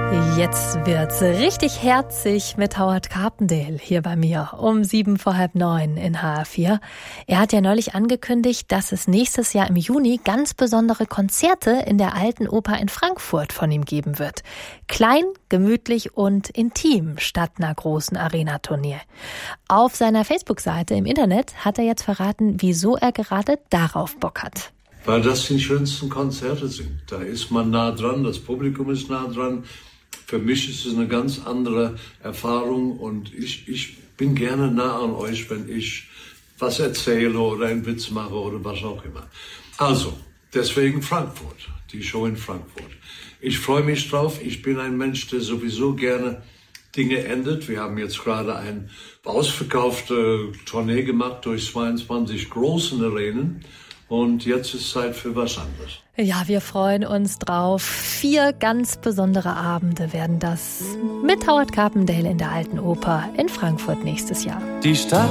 Jetzt wird's richtig herzig mit Howard Carpendale hier bei mir um 8:45 in HR4. Er hat ja neulich angekündigt, dass es nächstes Jahr im Juni ganz besondere Konzerte in der Alten Oper in Frankfurt von ihm geben wird. Klein, gemütlich und intim statt einer großen Arena-Tournee. Auf seiner Facebook-Seite im Internet hat er jetzt verraten, wieso er gerade darauf Bock hat. Weil das die schönsten Konzerte sind. Da ist man nah dran, das Publikum ist nah dran. Für mich ist es eine ganz andere Erfahrung und ich bin gerne nah an euch, wenn ich was erzähle oder einen Witz mache oder was auch immer. Also, deswegen Frankfurt, die Show in Frankfurt. Ich freue mich drauf. Ich bin ein Mensch, der sowieso gerne Dinge ändert. Wir haben jetzt gerade eine ausverkaufte Tournee gemacht durch 22 großen Arenen. Und jetzt ist Zeit für was anderes. Ja, wir freuen uns drauf. 4 ganz besondere Abende werden das mit Howard Carpendale in der Alten Oper in Frankfurt nächstes Jahr. Die Stadt